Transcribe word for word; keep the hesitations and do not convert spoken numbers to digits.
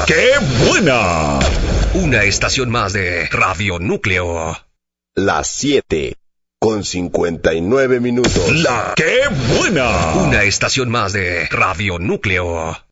La ¡Qué buena! Una estación más de Radio Núcleo. Las siete con cincuenta y nueve minutos. La ¡Qué buena! Una estación más de Radio Núcleo.